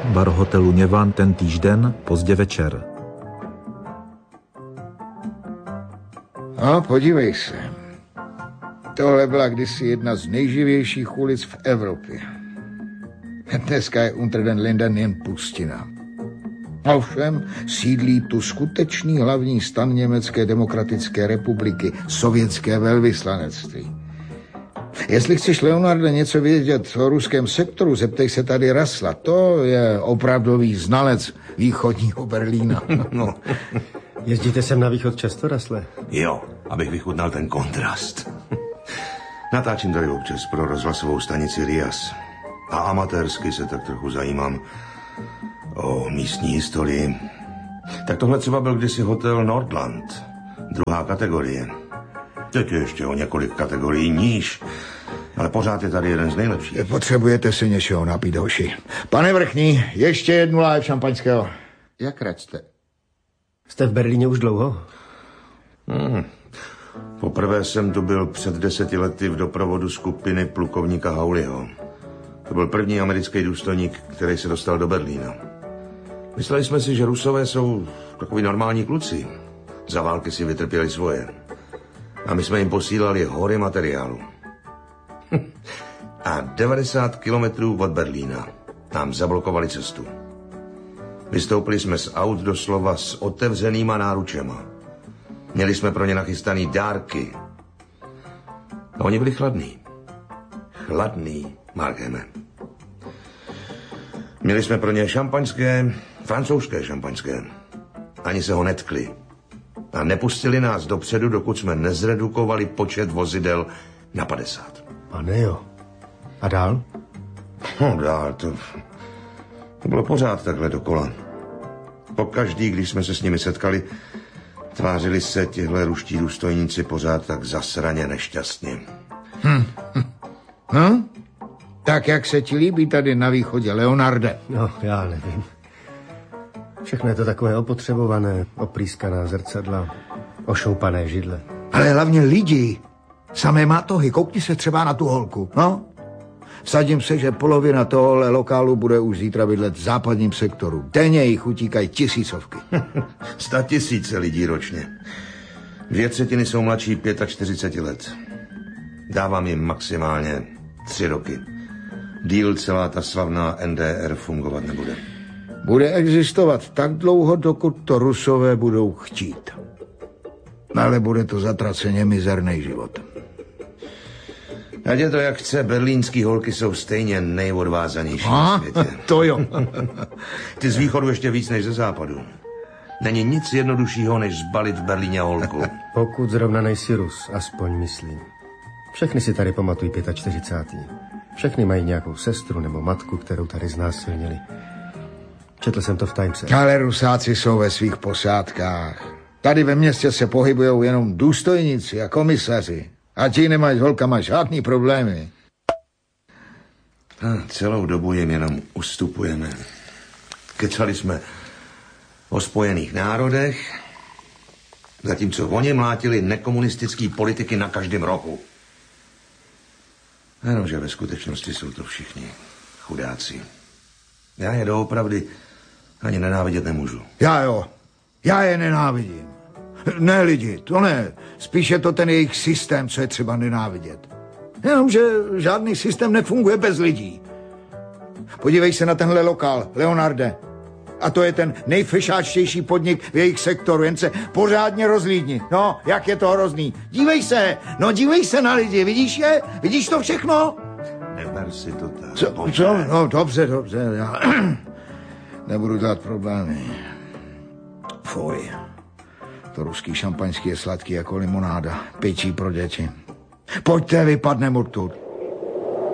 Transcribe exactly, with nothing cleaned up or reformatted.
bar hotelu Něvan ten týžden, pozdě večer. No, podívej se. Tohle byla kdysi jedna z nejživějších ulic v Evropě. Dneska je unter den Linden jen pustina. Ovšem sídlí tu skutečný hlavní stan Německé demokratické republiky, sovětské velvyslanectví. Jestli chceš, Leonarde, něco vědět o ruském sektoru, zeptej se tady Rasla. To je opravdový znalec východního Berlína. No. Jezdíte sem na východ často, Rasle? Jo, abych vychutnal ten kontrast. Natáčím tady občas pro rozhlasovou stanici Rias. A amatérsky se tak trochu zajímám o místní historii. Tak tohle třeba byl kdysi hotel Nordland. Druhá kategorie. Teď je ještě o několik kategorií níž. Ale pořád je tady jeden z nejlepších. Potřebujete si něčeho napít, hoši. Pane Vrchní, ještě jednu láhev šampaňského. Jak rád jste? Jste v Berlíně už dlouho? Hmm. Poprvé jsem tu byl před deseti lety v doprovodu skupiny plukovníka Hauliho. To byl první americký důstojník, který se dostal do Berlína. Mysleli jsme si, že Rusové jsou takový normální kluci. Za války si vytrpěli svoje. A my jsme jim posílali hory materiálu. A devadesát kilometrů od Berlína nám zablokovali cestu. Vystoupili jsme z aut doslova s otevřenýma náručema. Měli jsme pro ně nachystaný dárky. A oni byli chladný. Chladný, Markéme. Měli jsme pro ně šampaňské, francouzské šampaňské. Ani se ho netkli. A nepustili nás dopředu, dokud jsme nezredukovali počet vozidel na padesát. Pane jo. A dál? No dál, to, to bylo pořád takhle dokola. Pokaždý, když jsme se s nimi setkali, tvářili se tihle ruští důstojníci pořád tak zasraně nešťastně. Hm. No? Tak jak se ti líbí tady na východě, Leonarde? No, já nevím. Všechno je to takové opotřebované, oprýskaná zrcadla, ošoupané židle. Ale hlavně lidi, samé matohy, koukni se třeba na tu holku, no? Vsadím se, že polovina tohohle lokálu bude už zítra bydlet v západním sektoru. Denně jich utíkají tisícovky. Sta tisíce lidí ročně. Dvě třetiny jsou mladší čtyřicet pět let. Dávám jim maximálně tři roky. Díl celá ta slavná N D R fungovat nebude. Bude existovat tak dlouho, dokud to Rusové budou chtít. Ale bude to zatraceně mizerný život. Ať je to jak chce, berlínský holky jsou stejně nejodvázanější A, na světě. To jo. Ty z východu ještě víc než ze západu. Není nic jednoduššího, než zbalit v Berlíně holku. Pokud zrovna nejsi Rus, aspoň myslím. Všechny si tady pamatují čtyřicátý pátý Všechny mají nějakou sestru nebo matku, kterou tady znásilnili. Četl jsem to v Timese. Ale Rusáci jsou ve svých posádkách. Tady ve městě se pohybujou jenom důstojníci a komisaři. A ti nemají s holkama žádný problémy. A celou dobu jim jenom ustupujeme. Kecali jsme o Spojených národech, zatímco oni mlátili nekomunistický politiky na každém rohu. Jenomže ve skutečnosti jsou to všichni chudáci. Já je doopravdy ani nenávidět nemůžu. Já jo, já je nenávidím. Ne lidi, to ne. Spíš je to ten jejich systém, co je třeba nenávidět. Jenomže žádný systém nefunguje bez lidí. Podívej se na tenhle lokál, Leonarde. A to je ten nejfešáčtější podnik v jejich sektoru, jen se pořádně rozlídni. No, jak je to hrozný. Dívej se, no dívej se na lidi, vidíš je? Vidíš to všechno? Neber si to tak. Co, co? No, dobře, dobře, já nebudu dělat problémy. Fuj. To ruský šampaňský je sladký jako limonáda. Pičí pro děti. Pojďte, vypadneme odtud.